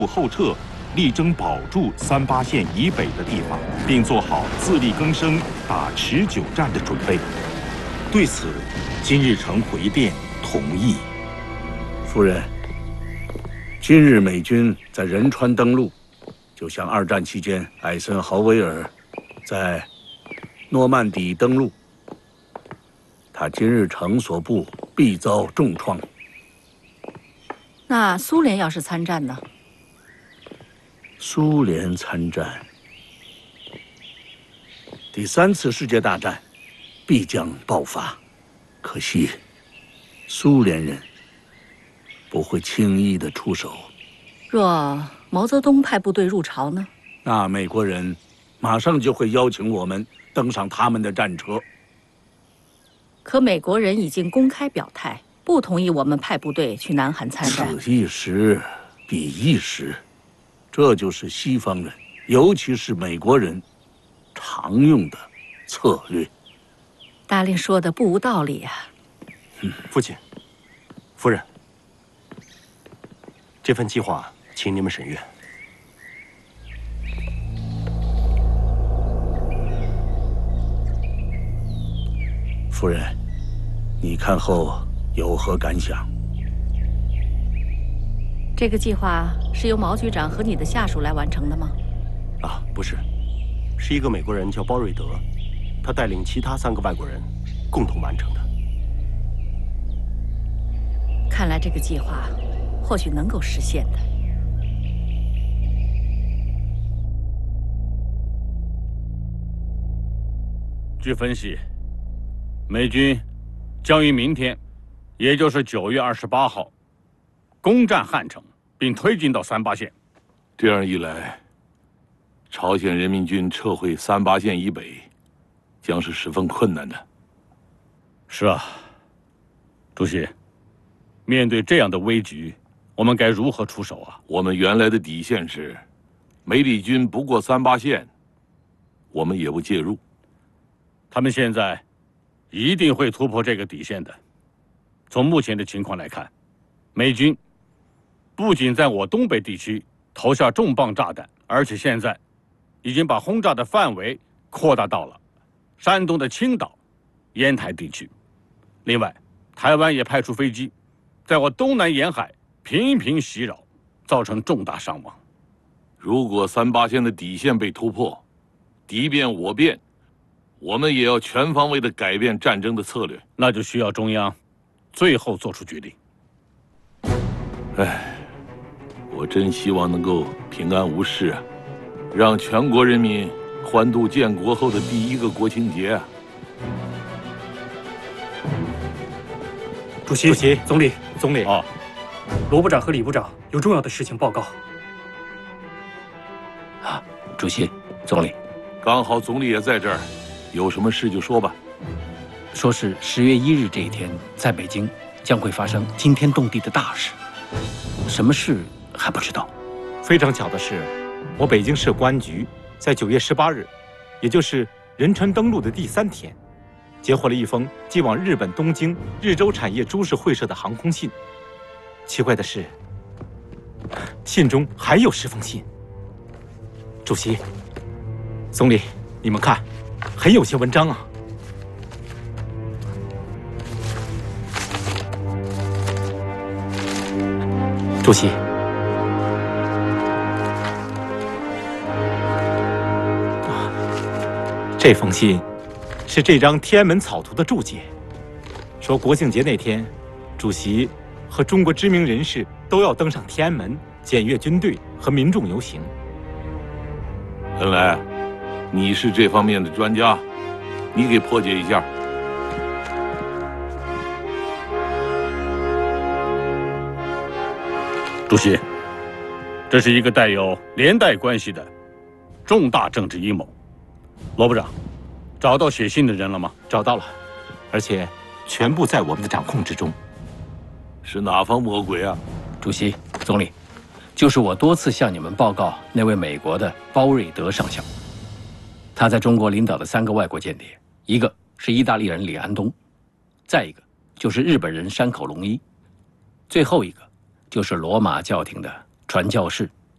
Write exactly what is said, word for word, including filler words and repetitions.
后撤，力争保住三八线以北的地方，并做好自力更生、打持久战的准备。对此，金日成回电同意。 夫人，今日美军在仁川登陆，就像二战期间艾森豪威尔在诺曼底登陆。他金日成所部必遭重创。 那苏联要是参战呢？ 苏联参战，第三次世界大战必将爆发。可惜，苏联人不会轻易的出手。 若毛泽东派部队入朝呢？ 那美国人马上就会邀请我们登上他们的战车。 可美国人已经公开表态，不同意我们派部队去南韩参战。 此一时，彼一时，这就是西方人，尤其是美国人常用的策略。 大令说的不无道理啊。 嗯，父亲、夫人，这份计划请你们审阅。 夫人，你看后有何感想？ 这个计划是由毛局长和你的下属来完成的吗？ 啊，不是，是一个美国人叫包瑞德，他带领其他三个外国人共同完成的。 看来这个计划或许能够实现的。 据分析，美军将于明天，也就是九月二十八号，攻占汉城，并推进到三八线。 这样一来，朝鲜人民军撤回三八线以北，将是十分困难的。 是啊，主席，面对这样的危局，我们该如何出手啊？ 我们原来的底线是，美李军不过三八线，我们也不介入。 他们现在一定会突破这个底线的。从目前的情况来看，美军不仅在我东北地区投下重磅炸弹，而且现在已经把轰炸的范围扩大到了山东的青岛、烟台地区。另外，台湾也派出飞机在我东南沿海频频袭扰，造成重大伤亡。 如果三八线的底线被突破，敌变我变，我们也要全方位的改变战争的策略。 那就需要中央最后做出决定。 唉，我真希望能够平安无事啊，让全国人民欢度建国后的第一个国庆节啊！ 主席，主席，总理，总理， 啊， 罗部长和李部长有重要的事情报告。 啊，主席，总理， 刚好总理也在这儿，有什么事就说吧。 说是十月一日这一天，在北京将会发生惊天动地的大事，什么事还不知道。 非常巧的是，我北京市公安局在九月十八日，也就是仁川登陆的第三天，截获了一封寄往日本东京日洲产业株式会社的航空信。奇怪的是，信中还有十封信。主席、总理，你们看，很有些文章啊。主席，这封信是这张天安门草图的注解，说国庆节那天，主席和中国知名人士都要登上天安门，检阅军队和民众游行。 原来你是这方面的专家，你给破解一下。 主席，这是一个带有连带关系的重大政治阴谋。罗部长，找到写信的人了吗？ 找到了，而且全部在我们的掌控之中。 是哪方魔鬼啊？ 主席、总理，就是我多次向你们报告那位美国的包瑞德上校。他在中国领导的三个外国间谍，一个是意大利人李安东，再一个就是日本人山口龙一，最后一个就是罗马教廷的传教士